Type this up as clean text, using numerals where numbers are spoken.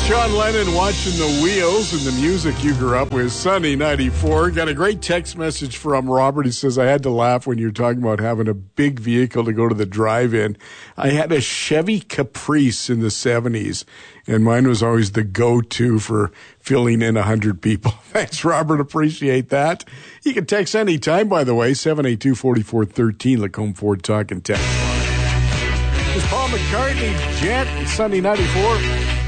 John Lennon watching the wheels and the music you grew up with. Sunny 94. Got a great text message from Robert. He says, I had to laugh when you were talking about having a big vehicle to go to the drive-in. I had a Chevy Caprice in the 70s, and mine was always the go-to for filling in 100 people. Thanks, Robert. Appreciate that. You can text anytime, by the way, 782-4413, Lacombe Ford Talk and Text. It's Paul McCartney, Jet, Sunny 94.